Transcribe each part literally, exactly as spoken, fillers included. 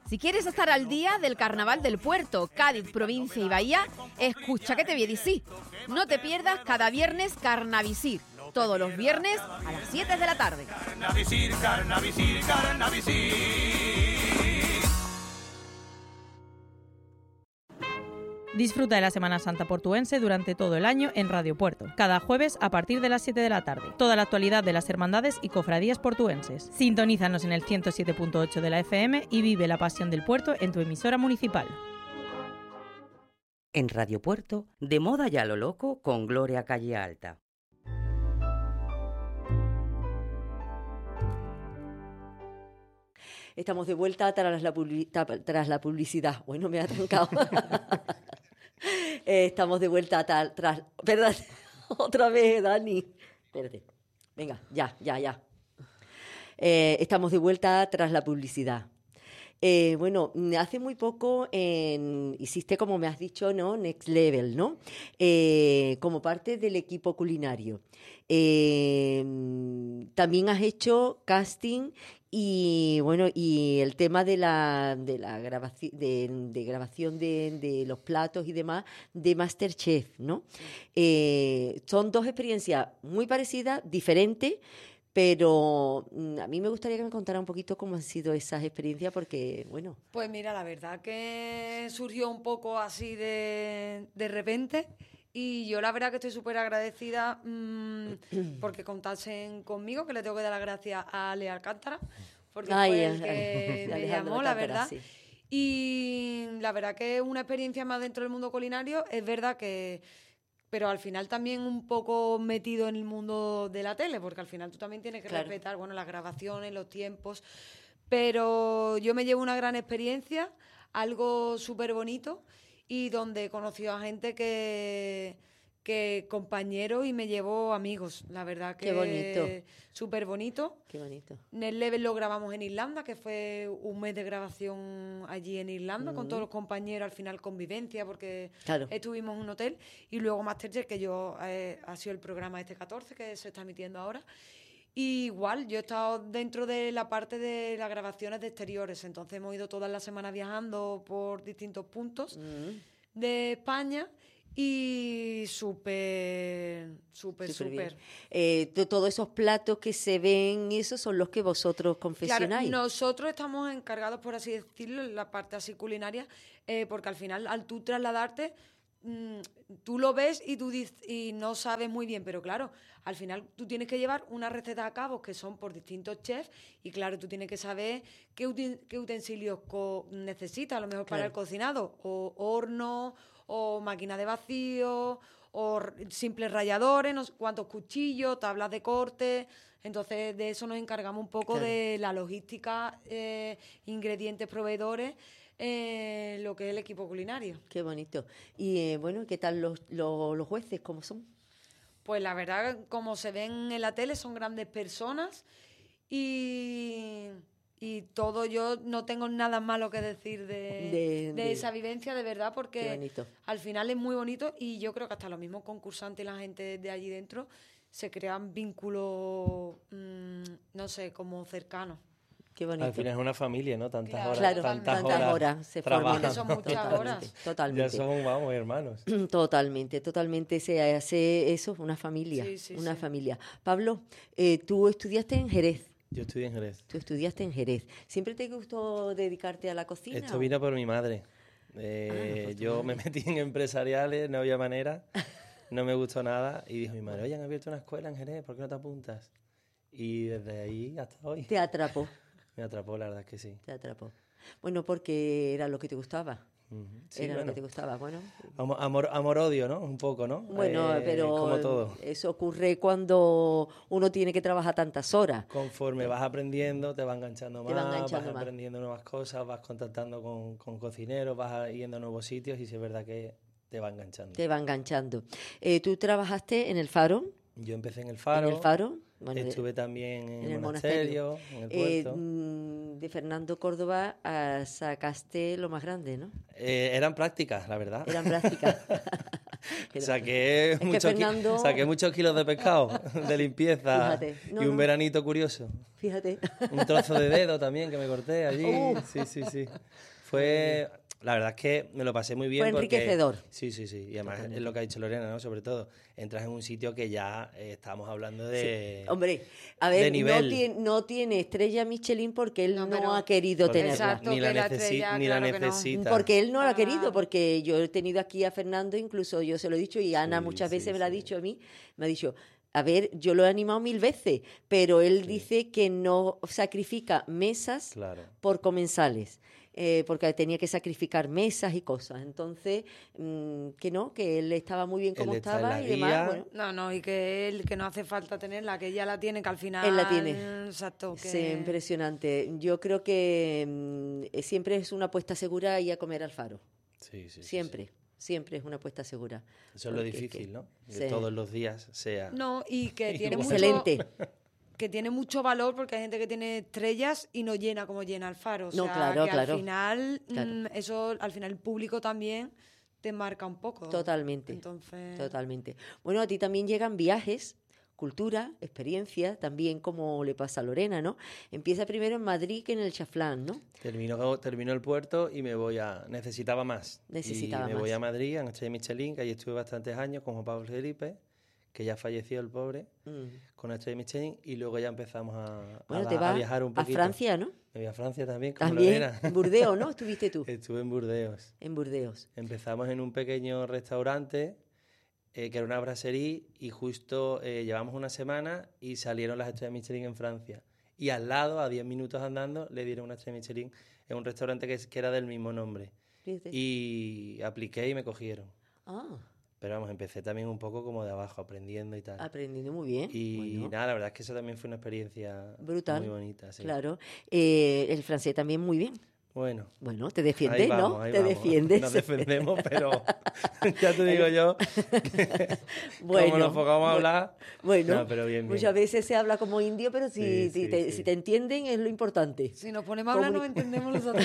Si quieres estar al día del Carnaval del Puerto, Cádiz, provincia y Bahía, escucha que te voy a decir. No te pierdas cada viernes Carnavisir, todos los viernes a las siete de la tarde. Carnavisir, Carnavisir, Carnavisir. Disfruta de la Semana Santa portuense durante todo el año en Radio Puerto, cada jueves a partir de las siete de la tarde. Toda la actualidad de las hermandades y cofradías portuenses. Sintonízanos en el ciento siete punto ocho de la F M y vive la pasión del puerto en tu emisora municipal. En Radio Puerto, de moda ya lo loco con Gloria Calle Alta. Estamos de vuelta tras la, publi- tras la publicidad. Bueno, me ha trancado. eh, estamos de vuelta tal, tras... Perdón, otra vez, Dani. Espérate. Venga, ya, ya, ya. Eh, estamos de vuelta tras la publicidad. Eh, bueno, hace muy poco en, hiciste, como me has dicho, ¿no? Next Level, ¿no? Eh, como parte del equipo culinario. Eh, también has hecho casting y, bueno, y el tema de la, de la grabaci- de, de grabación de, de los platos y demás de MasterChef, ¿no? Eh, son dos experiencias muy parecidas, diferentes, pero mm, a mí me gustaría que me contara un poquito cómo han sido esas experiencias, porque, bueno... Pues mira, la verdad que surgió un poco así de, de repente y yo la verdad que estoy súper agradecida mmm, porque contasen conmigo, que le tengo que dar las gracias a Ale Alcántara, porque Ay, fue el ay, que me Alejandro llamó, la Alcántara, verdad. sí. Y la verdad que es una experiencia más dentro del mundo culinario, es verdad que... pero al final también un poco metido en el mundo de la tele, porque al final tú también tienes que Claro. respetar, bueno, las grabaciones, los tiempos, pero yo me llevo una gran experiencia, algo súper bonito, y donde he conocido a gente que, que compañeros y me llevo amigos, la verdad que Qué bonito. súper bonito. Qué bonito. Next Level lo grabamos en Irlanda, que fue un mes de grabación allí en Irlanda, con todos los compañeros, al final convivencia, porque Claro. estuvimos en un hotel, y luego MasterChef, que yo eh, ha sido el programa este catorce, que se está emitiendo ahora. Y igual, yo he estado dentro de la parte de las grabaciones de exteriores, entonces hemos ido todas las semanas viajando por distintos puntos de España, y súper, súper, Súper bien. súper. Eh, to- todos esos platos que se ven, esos son los que vosotros confeccionáis. Claro, nosotros estamos encargados, por así decirlo, en la parte así culinaria, eh, porque al final, al tú trasladarte, mm, tú lo ves y tú dices, y no sabes muy bien, pero claro, al final tú tienes que llevar unas recetas a cabo que son por distintos chefs, y claro, tú tienes que saber qué, uti- qué utensilios co- necesitas, a lo mejor para Claro. el cocinado, o horno, o máquina de vacío, o r- simples ralladores, no sé cuántos cuchillos, tablas de corte. Entonces, de eso nos encargamos un poco, Claro. de la logística, eh, ingredientes, proveedores, eh, lo que es el equipo culinario. Qué bonito. Y eh, bueno, ¿qué tal los, los, los jueces? ¿Cómo son? Pues la verdad, como se ven en la tele, son grandes personas, y, y todo, yo no tengo nada malo que decir de, De- de de- esa vivencia, de verdad, Qué porque bonito. al final es muy bonito, y yo creo que hasta los mismos concursantes y la gente de allí dentro se crean vínculos, mmm, no sé, como cercanos. Qué bonito. Al final es una familia, ¿no? Tantas Claro, horas, Claro, tantas, tantas horas, horas se forman. trabajando. Son muchas Totalmente, horas. Totalmente. Ya somos, vamos, hermanos. Totalmente, totalmente. Se hace eso, una familia. Sí, sí, una sí. familia. Pablo, eh, tú estudiaste en Jerez. Yo estudié en Jerez. Tú estudiaste en Jerez. ¿Siempre te gustó dedicarte a la cocina? Esto o? vino por mi madre. Eh, Ah, por tu yo madre. me metí en empresariales, no había manera, no me gustó nada, y dijo mi madre, oye, han abierto una escuela en Jerez, ¿por qué no te apuntas? Y desde ahí hasta hoy Te atrapó, me atrapó, la verdad es que sí. te atrapó. Bueno, porque era lo que te gustaba. Ujú. Sí, era bueno, lo que te gustaba, bueno. amor, amor, amor-odio, ¿no? Un poco, ¿no? Bueno, Eh, pero como todo. eso ocurre cuando uno tiene que trabajar tantas horas. Conforme vas aprendiendo, te va enganchando Te más, va enganchando vas más. aprendiendo nuevas cosas, vas contactando con, con cocineros, vas yendo a nuevos sitios, y sí es verdad que te va enganchando. Te va enganchando. Eh, ¿Tú trabajaste en el Faro? Yo empecé en el Faro, ¿En el Faro? Bueno, de- estuve también en, en el el monasterio. monasterio, en el Eh, puerto. mm, de Fernando Córdoba ah, sacaste lo más grande, ¿no? Eh, eran prácticas, la verdad. Eran prácticas. Pero- Saqué, que muchos ki- Fernando- saqué muchos kilos de pescado, de limpieza. Fíjate. No, y un no. veranito curioso. Fíjate. Un trozo de dedo también que me corté allí. Uh. Sí, sí, sí. Fue... La verdad es que me lo pasé muy bien. Fue porque- enriquecedor. Sí, sí, sí. Y además es lo que ha dicho Lorena, ¿no? Sobre todo, entras en un sitio que ya eh, estamos hablando de... Hombre, a de ver, no nivel. tiene, no tiene estrella Michelin porque él no, No, pero- ha querido Porque tenerla. Exacto, ni la, que la necesi- estrella, ni la claro que no. necesita. Porque él no lo ha Ah. querido, porque yo he tenido aquí a Fernando, incluso yo se lo he dicho, y Ana Sí, muchas sí, veces me lo ha sí. dicho a mí, me ha dicho, a ver, yo lo he animado mil veces, pero él dice que no sacrifica mesas Claro. por comensales, eh, porque tenía que sacrificar mesas y cosas. Entonces, mm, que no, que él estaba muy bien como Él está en estaba la y demás. guía. Bueno, No, no, y que él, que no hace falta tenerla, que ella la tiene, que al final... Él la tiene. Exacto, que... sí, impresionante. Yo creo que mm, siempre es una apuesta segura ir a comer al Faro. Sí, sí, sí, Siempre, sí. siempre es una apuesta segura. Eso es lo Porque es difícil, que- ¿no? Que sí. todos los días sea... No, y que tiene mucho... Excelente. Que tiene mucho valor porque hay gente que tiene estrellas y no llena como llena el Faro. O No, sea, claro, que claro. al final, Claro. mm, eso, al final el público también te marca un poco. Totalmente. Entonces... Totalmente. Bueno, a ti también llegan viajes, cultura, experiencia, también como le pasa a Lorena, ¿no? Empieza primero en Madrid que en el Chaflán, ¿no? Terminó, terminó el puerto y me voy a... Necesitaba más. Necesitaba y me más. voy a Madrid, a Noche de Michelin, que allí estuve bastantes años con Juan Pablo Felipe, que ya falleció el pobre, Mm. con Noche de Michelin, y luego ya empezamos a, Bueno, a, te a vas viajar un a poquito. Francia, ¿no? Me voy a Francia también, como También, Lorena. en Burdeos, ¿no? Estuviste tú, Estuve en Burdeos. en Burdeos. Empezamos en un pequeño restaurante eh, que era una brasserie y justo eh, llevamos una semana y salieron las estrellas Michelin en Francia. Y al lado, a diez minutos andando, le dieron una estrella Michelin en un restaurante que, es- que era del mismo nombre. Fíjate. Y apliqué y me cogieron. Ah, Pero vamos, empecé también un poco como de abajo, aprendiendo y tal. aprendiendo muy bien. Y Bueno, nada, la verdad es que eso también fue una experiencia Brutal. muy bonita. Sí. claro. Eh, el francés también muy bien. Bueno, Bueno, te ahí defiendes, vamos, ¿no? ahí Te vamos. defiendes. Nos defendemos, pero ya te digo yo que Bueno, como nos pongamos a bu- hablar... Bueno, No, pero bien, bien. muchas veces se habla como indio, pero si, Sí, si, sí, te, sí. si te entienden es lo importante. Si nos ponemos a hablar, no Comuni- entendemos nosotros.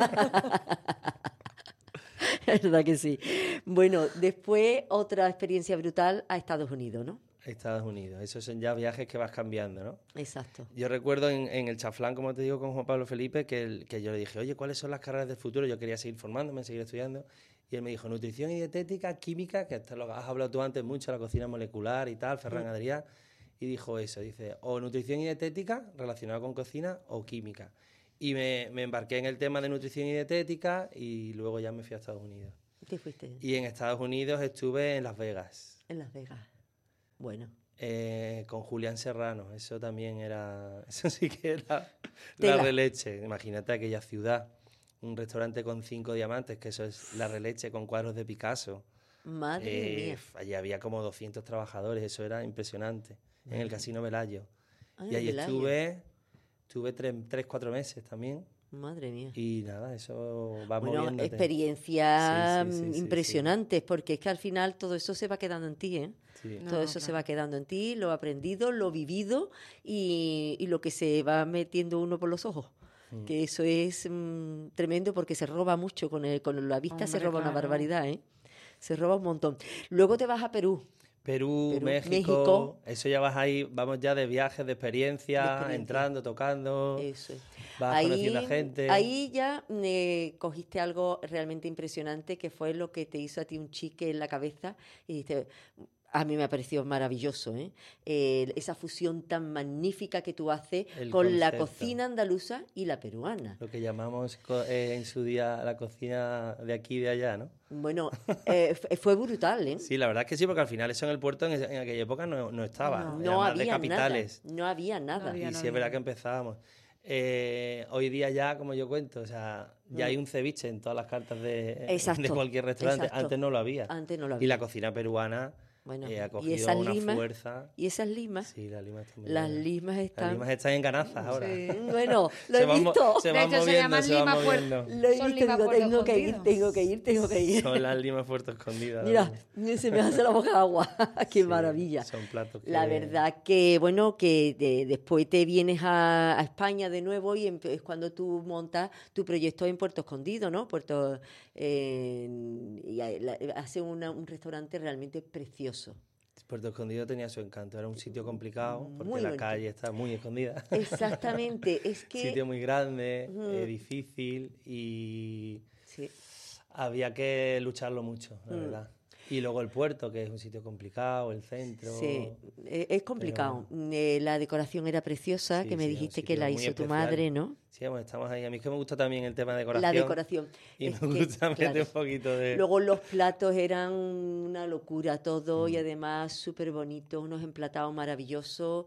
Es verdad que sí. Bueno, después otra experiencia brutal a Estados Unidos, ¿no? Estados Unidos, esos son ya viajes que vas cambiando, ¿no? Exacto. Yo recuerdo en, en el Chaflán, como te digo, con Juan Pablo Felipe, que, el- que yo le dije, oye, ¿cuáles son las carreras del futuro? Yo quería seguir formándome, seguir estudiando. Y él me dijo, nutrición y dietética, química, que esto lo has hablado tú antes mucho, la cocina molecular y tal, Ferran Adrià. Y dijo eso, dice, o nutrición y dietética relacionada con cocina o química. Y me, me embarqué en el tema de nutrición y dietética y luego ya me fui a Estados Unidos. ¿Qué fuiste? Y en Estados Unidos estuve en Las Vegas. En Las Vegas. Bueno. Eh, con Julián Serrano, eso también era, eso sí que era Tela. la releche. Imagínate aquella ciudad, un restaurante con cinco diamantes, que eso es la releche con cuadros de Picasso. Madre Eh, mía. allí había como doscientos trabajadores, eso era impresionante, en el Casino Velayo. Ah, y ahí Velayo. estuve, estuve tres, tres, cuatro meses también. Madre mía. Y nada, eso va Bueno, moviéndote. experiencias Sí, sí, sí, sí, sí. impresionantes, porque es que al final todo eso se va quedando en ti, ¿eh? Sí. No, todo no, eso se claro. va quedando en ti, lo aprendido, lo vivido y, y lo que se va metiendo uno por los ojos. Mm. Que eso es mm, tremendo porque se roba mucho, con, el, con la vista se Hombre, roba una claro. barbaridad, ¿eh? Se roba un montón. Luego te vas a Perú. Perú, Perú, México, México. eso ya vas ahí, vamos ya de viajes, de experiencia, De experiencia. entrando, tocando, Eso es. vas conociendo a gente. ahí ya eh, cogiste algo realmente impresionante que fue lo que te hizo a ti un chique en la cabeza y dijiste, a mí me ha parecido maravilloso, ¿eh? Eh, esa fusión tan magnífica que tú haces El con la concepto. cocina andaluza y la peruana. Lo que llamamos co- eh, en su día la cocina de aquí y de allá, ¿no? Bueno, eh, f- fue brutal, ¿eh? Sí, la verdad es que sí, porque al final eso en el puerto en, ese- en aquella época no, no estaba. No. era No más de había capitales. nada, no había nada. había Y sí no es verdad había. que empezábamos. Eh, hoy día ya, como yo cuento, o sea, ya hay un ceviche en todas las cartas de, Exacto, de cualquier restaurante. exacto. Antes no lo había. Antes no lo Y había. la cocina peruana Bueno, eh, ha y cogido esas una limas, fuerza. y esas limas, Sí, las limas están muy las buenas. limas Las están... limas están en ganazas ahora. Sí. Bueno, lo Se he van mo- visto. se De van hecho, se moviendo, llaman se van limas fuer- moviendo. Lo he Son visto, limas digo, puerto tengo que ir, escondido. tengo que ir, tengo que ir. Son las limas fuertes escondidas. Mira, se me hace la boca agua. Qué Sí, maravilla. Son platos que... La verdad que, bueno, que de- después te vienes a, a España de nuevo y empe- es cuando tú montas tu proyecto en Puerto Escondido, ¿no? Puerto... eh, y hay- la- hace una- un restaurante realmente precioso. Puerto Escondido tenía su encanto. Era un sitio complicado porque Muy la bonito. calle está muy escondida. Exactamente, es que... Sitio muy grande, Ujú. eh, difícil y Sí. había que lucharlo mucho, la Mm. verdad. Y luego el puerto, que es un sitio complicado, el centro. Sí, eh, es complicado. Eh, la decoración era preciosa, Sí, que me sí, es un dijiste que sitio la muy hizo tu especial. madre, ¿no? Sí, bueno, estamos ahí. A mí es que me gusta también el tema de decoración. La decoración. Y Es me que, gusta meter claro. un poquito de... Luego los platos eran una locura todo Mm. y además súper bonitos, unos emplatados maravillosos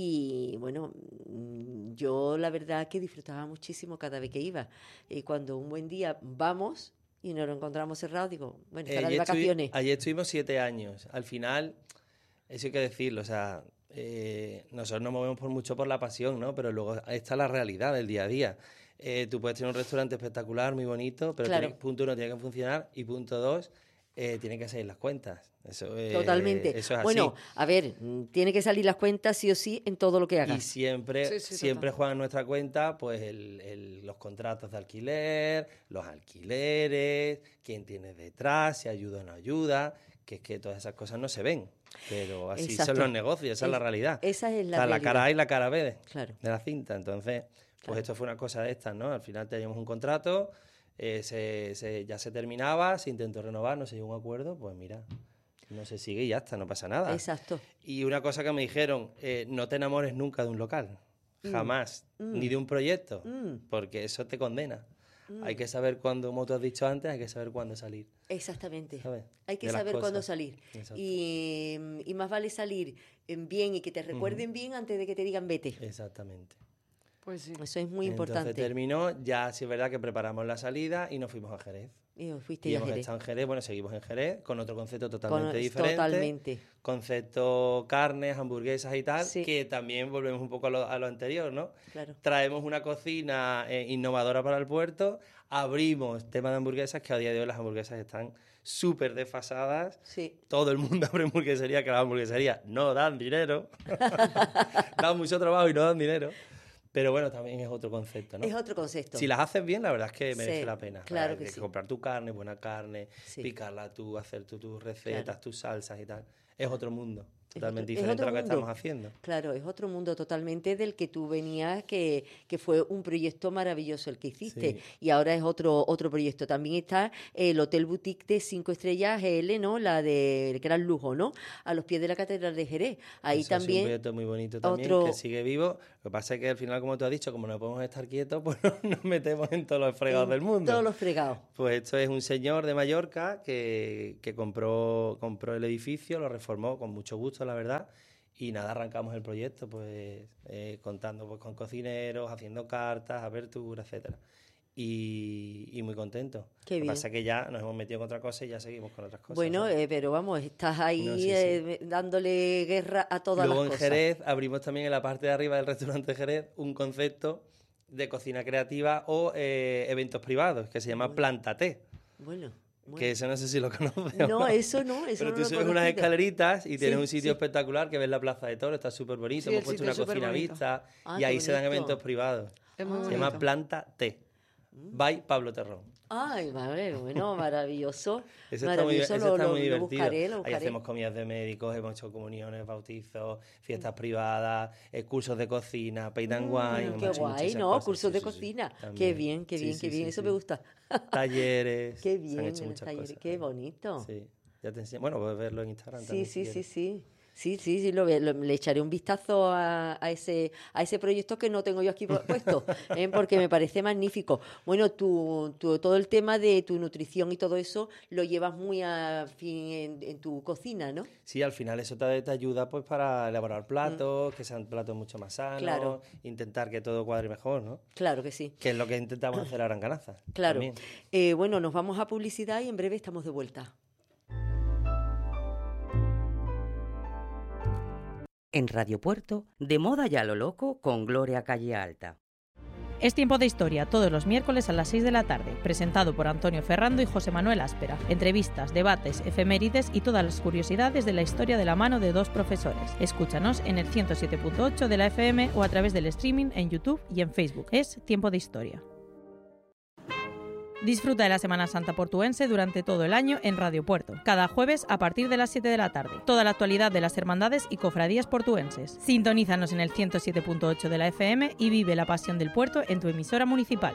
y bueno, mm, yo la verdad que disfrutaba muchísimo cada vez que iba. Y cuando un buen día vamos y nos lo encontramos cerrado, digo, bueno, Eh, estará de allí estuvi- vacaciones. allí estuvimos siete años. Al final, eso hay que decirlo, o sea, eh, nosotros nos movemos por mucho por la pasión, ¿no? Pero luego está la realidad del día a día. Eh, tú puedes tener un restaurante espectacular, muy bonito, pero Claro. tiene- punto uno, tiene que funcionar, y punto dos, eh, tiene que salir las cuentas. Eso, eh, Totalmente. Eso es así. Bueno, a ver, mm, tiene que salir las cuentas sí o sí en todo lo que Y hagas. siempre, Sí, sí, siempre total. juegan en nuestra cuenta pues el- el- los contratos de alquiler, los alquileres, quién tiene detrás, si ayuda o no ayuda, que es que todas esas cosas no se ven. Pero así Exacto. son los negocios, esa es, la Es- realidad. esa es la Está la realidad. cara A y la cara B de, Claro. de la cinta. Entonces, pues Claro. esto fue una cosa de estas, ¿no? Al final teníamos un contrato, eh, se, se- ya se terminaba, se intentó renovar, no se llegó a un acuerdo, pues mira, no se sigue y ya está, no pasa nada. Exacto. Y una cosa que me dijeron, eh, no te enamores nunca de un local, jamás, Mm. ni de un proyecto, Mm. porque eso te condena. Mm. Hay que saber cuándo, como tú has dicho antes, hay que saber cuándo salir. Exactamente. ¿Sabes? Hay que De las saber cuándo cosas. salir. Exacto. Y, y más vale salir en bien y que te recuerden bien antes de que te digan vete. Exactamente. Pues sí. Eso es muy Entonces importante. terminó, ya sí es verdad que preparamos la salida y nos fuimos a Jerez. Y os fuiste Y ya a hemos Jerez. estado en Jerez, bueno, seguimos en Jerez, con otro concepto Con- totalmente diferente. Totalmente. Concepto carnes, hamburguesas y tal, Sí. que también volvemos un poco a lo, a lo anterior, ¿no? Claro. Traemos una cocina eh, innovadora para el puerto, abrimos tema de hamburguesas, que a día de hoy las hamburguesas están súper desfasadas. Sí. Todo el mundo abre hamburguesería, que las hamburgueserías no dan dinero. Dan mucho trabajo y no dan dinero. Pero bueno, también es otro concepto, ¿no? Es otro concepto. Si las haces bien, la verdad es que merece Sí, la pena. claro Hay que sí. comprar tu carne, buena carne, Sí. picarla tú, hacer tú tus recetas, Claro. tus salsas y tal. Es otro mundo, totalmente es diferente a otro lo que mundo. estamos haciendo. Claro, es otro mundo totalmente del que tú venías, que, que fue un proyecto maravilloso el que hiciste. Sí. Y ahora es otro otro proyecto. También está el Hotel Boutique de cinco estrellas G L, ¿no? La de Gran Lujo, ¿no? A los pies de la Catedral de Jerez. Ahí Eso ha sido un también... proyecto muy bonito también, otro- que sigue vivo. Lo que pasa es que al final, como tú has dicho, como no podemos estar quietos, pues no- nos metemos en todos los fregados en del mundo. Todos los fregados. Pues esto es un señor de Mallorca que, que compró, compró el edificio, lo reformó con mucho gusto, la verdad. Y nada, arrancamos el proyecto, pues eh, contando pues, con cocineros, haciendo cartas, aperturas, etcétera. Y, y muy contento. Qué Lo que bien. pasa es que ya nos hemos metido con otra cosa y ya seguimos con otras cosas. Bueno, ¿sabes? eh, pero vamos, estás ahí No, sí, sí. eh, dándole guerra a todas Luego las en cosas. Jerez abrimos también en la parte de arriba del restaurante Jerez un concepto de cocina creativa o eh, eventos privados que se llama Planta Té. Bueno, bueno. Que eso no sé si lo conoces. No, eso no, eso Pero no tú lo subes he unas conocido. escaleritas y tienes Sí, un sitio sí. espectacular que ves la Plaza de Toro, está súper bonito, Sí, hemos el puesto sitio una es súper cocina bonito. vista Ah, y qué ahí se dan bonito. eventos privados. Es muy Ah. Se llama bonito. Planta Té. By Pablo Terrón. Ay, vale, bueno, maravilloso. Ese está muy, maravilloso, ese lo, está lo- muy lo divertido. buscaré, lo Ahí buscaré. hacemos comidas de médicos, hemos hecho comuniones, bautizos, fiestas privadas, eh, cursos de cocina, paid and wine. hemos Mm, qué hecho guay, muchísimas ¿no? cosas, Cursos sí, de sí, sí. cocina. Qué También. bien, qué Sí, bien, sí, qué bien. sí, Eso sí. me gusta. Talleres. Qué se han bien, hecho en los muchas talleres, cosas, qué claro. bonito. Sí, ya te enseño. Bueno, puedes verlo en Instagram Sí, también. sí, si sí, quieres. sí. Sí, sí, sí, lo, ve- lo- le echaré un vistazo a, a ese a ese proyecto que no tengo yo aquí pu- puesto, ¿eh? Porque me parece magnífico. Bueno, tu, tu- todo el tema de tu nutrición y todo eso lo llevas muy a fin en, en tu cocina, ¿no? Sí, al final eso te, te ayuda pues para elaborar platos, que sean platos mucho más sanos, Mm. Claro. intentar que todo cuadre mejor, ¿no? Claro que sí. Que es lo que intentamos hacer ahora en Ganaza. Claro. también. Eh, bueno, nos vamos a publicidad y en breve estamos de vuelta. En Radio Puerto, De moda y a lo loco con Gloria Calle Alta. Es Tiempo de Historia, todos los miércoles a las seis de la tarde, presentado por Antonio Ferrando y José Manuel Áspera. Entrevistas, debates, efemérides y todas las curiosidades de la historia de la mano de dos profesores. Escúchanos en el ciento siete punto ocho de la F M o a través del streaming en YouTube y en Facebook. Es Tiempo de Historia. Disfruta de la Semana Santa portuense durante todo el año en Radio Puerto, cada jueves a partir de las siete de la tarde. Toda la actualidad de las hermandades y cofradías portuenses. Sintonízanos en el ciento siete punto ocho de la F M y vive la pasión del puerto en tu emisora municipal.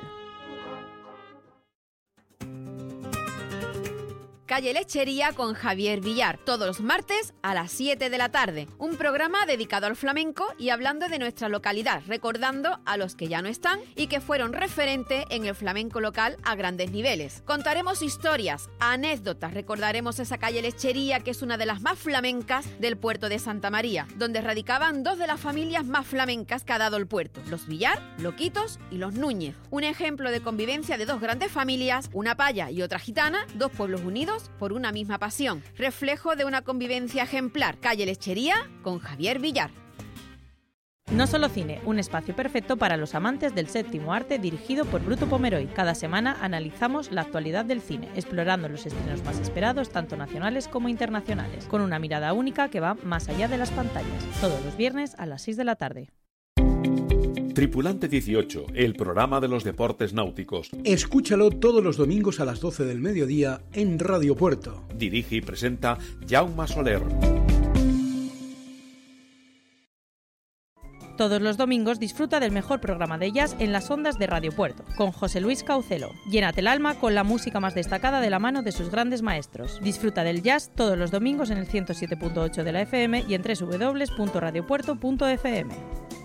Calle Lechería con Javier Villar, todos los martes a las siete de la tarde. Un programa dedicado al flamenco y hablando de nuestra localidad, recordando a los que ya no están y que fueron referente en el flamenco local a grandes niveles. Contaremos historias, anécdotas, recordaremos esa calle Lechería que es una de las más flamencas del puerto de Santa María, donde radicaban dos de las familias más flamencas que ha dado el puerto, los Villar, Loquitos y los Núñez. Un ejemplo de convivencia de dos grandes familias, una paya y otra gitana, dos pueblos unidos por una misma pasión, reflejo de una convivencia ejemplar. Calle Lechería con Javier Villar. No Solo Cine, un espacio perfecto para los amantes del séptimo arte dirigido por Bruto Pomeroy. Cada semana analizamos la actualidad del cine, explorando los estrenos más esperados, tanto nacionales como internacionales, con una mirada única que va más allá de las pantallas. Todos los viernes a las seis de la tarde. Tripulante dieciocho, el programa de los deportes náuticos. Escúchalo todos los domingos a las doce del mediodía en Radio Puerto. Dirige y presenta Jaume Soler. Todos los domingos disfruta del mejor programa de jazz en las ondas de Radio Puerto, con José Luis Caucelo. Llénate el alma con la música más destacada de la mano de sus grandes maestros. Disfruta del jazz todos los domingos en el ciento siete punto ocho de la F M y en doble u doble u doble u punto radio puerto punto f m.